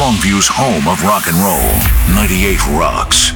Longview's home of rock and roll, 98 Rocks.